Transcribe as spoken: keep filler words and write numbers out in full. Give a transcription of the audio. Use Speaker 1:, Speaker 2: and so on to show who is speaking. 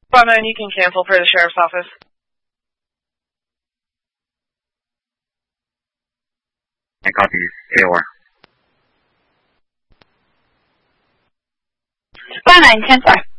Speaker 1: Spot nine, you can cancel for the sheriff's office.
Speaker 2: I copy. K O R.
Speaker 3: Spot nine, ten four.